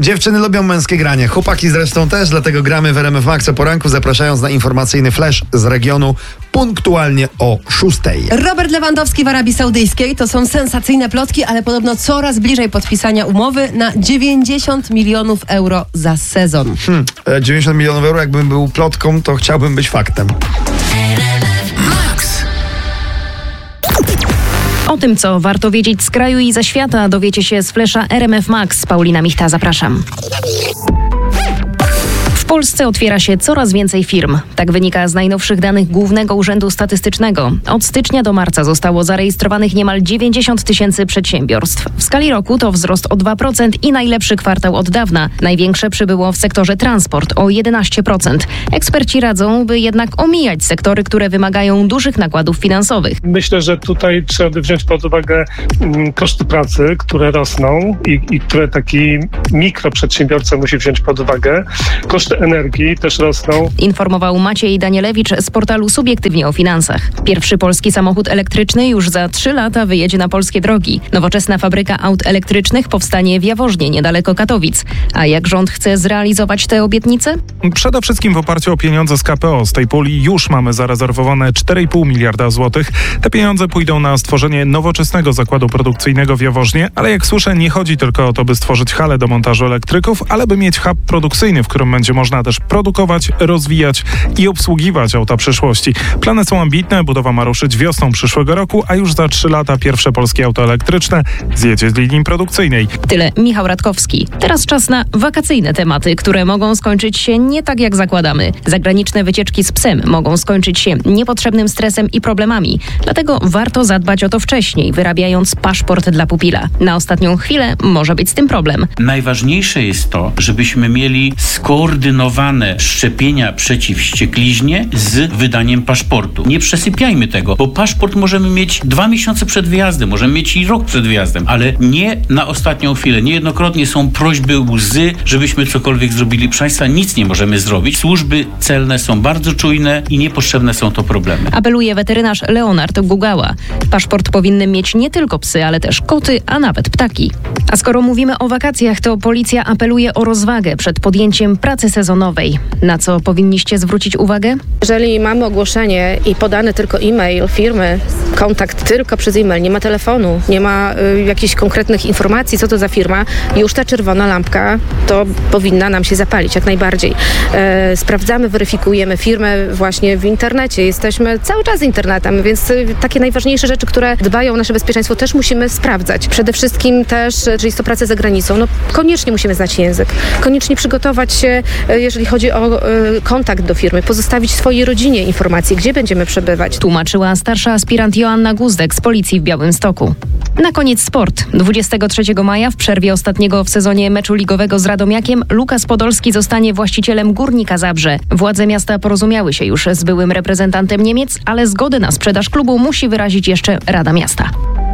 Dziewczyny lubią męskie granie, chłopaki zresztą też, dlatego gramy w RMF Max o poranku, zapraszając na informacyjny flash z regionu punktualnie o 6:00. Robert Lewandowski w Arabii Saudyjskiej. To są sensacyjne plotki, ale podobno coraz bliżej podpisania umowy na 90 milionów euro za sezon. 90 milionów euro, jakbym był plotką, to chciałbym być faktem. O tym, co warto wiedzieć z kraju i ze świata, dowiecie się z flesza RMF Max. Paulina Michta, zapraszam. W Polsce otwiera się coraz więcej firm. Tak wynika z najnowszych danych Głównego Urzędu Statystycznego. Od stycznia do marca zostało zarejestrowanych niemal 90 000 przedsiębiorstw. W skali roku to wzrost o 2% i najlepszy kwartał od dawna. Największe przybyło w sektorze transport o 11%. Eksperci radzą, by jednak omijać sektory, które wymagają dużych nakładów finansowych. Myślę, że tutaj trzeba wziąć pod uwagę koszty pracy, które rosną i które taki mikroprzedsiębiorca musi wziąć pod uwagę. Koszty energii też rosną. Informował Maciej Danielewicz z portalu Subiektywnie o Finansach. Pierwszy polski samochód elektryczny już za 3 lata wyjedzie na polskie drogi. Nowoczesna fabryka aut elektrycznych powstanie w Jaworznie, niedaleko Katowic. A jak rząd chce zrealizować te obietnice? Przede wszystkim w oparciu o pieniądze z KPO. Z tej puli już mamy zarezerwowane 4,5 miliarda złotych. Te pieniądze pójdą na stworzenie nowoczesnego zakładu produkcyjnego w Jaworznie, ale jak słyszę, nie chodzi tylko o to, by stworzyć halę do montażu elektryków, ale by mieć hub produkcyjny, w którym będzie można też produkować, rozwijać i obsługiwać auta przyszłości. Plany są ambitne, budowa ma ruszyć wiosną przyszłego roku, a już za 3 lata pierwsze polskie auto elektryczne zjedzie z linii produkcyjnej. Tyle Michał Radkowski. Teraz czas na wakacyjne tematy, które mogą skończyć się nie tak jak zakładamy. Zagraniczne wycieczki z psem mogą skończyć się niepotrzebnym stresem i problemami. Dlatego warto zadbać o to wcześniej, wyrabiając paszport dla pupila. Na ostatnią chwilę może być z tym problem. Najważniejsze jest to, żebyśmy mieli skoordynowane szczepienia przeciw wściekliźnie z wydaniem paszportu. Nie przesypiajmy tego, bo paszport możemy mieć 2 miesiące przed wyjazdem, możemy mieć i rok przed wyjazdem, ale nie na ostatnią chwilę. Niejednokrotnie są prośby, łzy, żebyśmy cokolwiek zrobili. Proszę Państwa, nic nie możemy zrobić. Służby celne są bardzo czujne i niepotrzebne są to problemy. Apeluje weterynarz Leonard Gugała. Paszport powinny mieć nie tylko psy, ale też koty, a nawet ptaki. A skoro mówimy o wakacjach, to policja apeluje o rozwagę przed podjęciem pracy sezonowej. Na co powinniście zwrócić uwagę? Jeżeli mamy ogłoszenie i podany tylko e-mail firmy, kontakt tylko przez e-mail, nie ma telefonu, nie ma jakichś konkretnych informacji, co to za firma, już ta czerwona lampka to powinna nam się zapalić jak najbardziej. Sprawdzamy, weryfikujemy firmę właśnie w internecie. Jesteśmy cały czas internetem, więc takie najważniejsze rzeczy, które dbają o nasze bezpieczeństwo, też musimy sprawdzać. Przede wszystkim też, jeżeli jest to praca za granicą, no koniecznie musimy znać język, koniecznie przygotować się, jeżeli chodzi o kontakt do firmy, pozostawić swojej rodzinie informacje, gdzie będziemy przebywać. Tłumaczyła starsza aspirant Joanna Guzdek z policji w Białymstoku. Na koniec sport. 23 maja w przerwie ostatniego w sezonie meczu ligowego z Radomiakiem Lukas Podolski zostanie właścicielem Górnika Zabrze. Władze miasta porozumiały się już z byłym reprezentantem Niemiec, ale zgodę na sprzedaż klubu musi wyrazić jeszcze Rada Miasta.